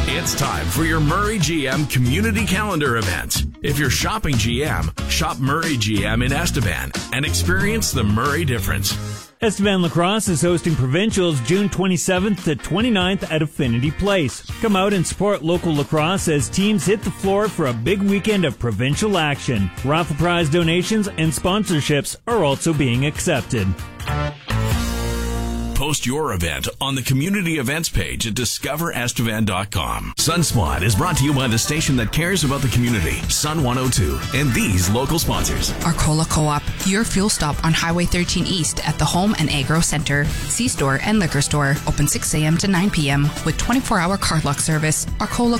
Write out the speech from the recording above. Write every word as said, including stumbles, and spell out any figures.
It's time for your Murray G M Community Calendar event. If you're shopping G M, shop Murray G M in Estevan and experience the Murray difference. Estevan Lacrosse is hosting provincials June twenty-seventh to twenty-ninth at Affinity Place. Come out and support local lacrosse as teams hit the floor for a big weekend of provincial action. Raffle prize donations and sponsorships are also being accepted. Post your event on the community events page at discover estevan dot com. Sunspot is brought to you by the station that cares about the community, Sun one oh two, and these local sponsors. Arcola Co-op, your fuel stop on Highway thirteen East at the Home and Agro Center. C-Store and Liquor Store, open six a.m. to nine p.m. with twenty-four hour card lock service. Arcola